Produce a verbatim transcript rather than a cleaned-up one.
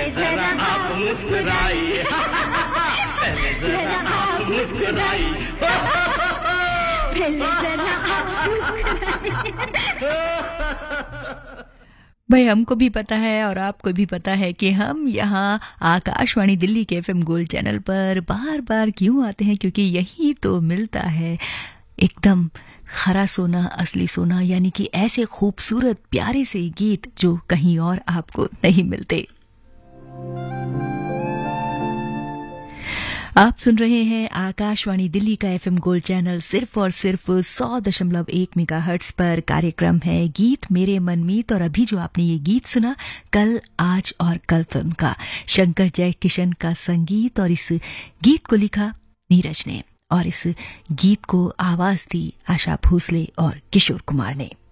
जरा आप मुस्कुराइए, पहले जरा आप मुस्कुराइए, पहले जरा आप मुस्कुराइए। भाई हमको भी पता है और आपको भी पता है कि हम यहाँ आकाशवाणी दिल्ली के एफएम गोल्ड चैनल पर बार बार क्यों आते हैं, क्योंकि यही तो मिलता है एकदम खरा सोना, असली सोना, यानी कि ऐसे खूबसूरत प्यारे से गीत जो कहीं और आपको नहीं मिलते। आप सुन रहे हैं आकाशवाणी दिल्ली का एफएम गोल्ड चैनल सिर्फ और सिर्फ सौ दशमलव एक मेगाहर्ट्ज पर। कार्यक्रम है गीत मेरे मनमीत और अभी जो आपने ये गीत सुना कल आज और कल फिल्म का, शंकर जयकिशन का संगीत, और इस गीत को लिखा नीरज ने और इस गीत को आवाज दी आशा भोसले और किशोर कुमार ने।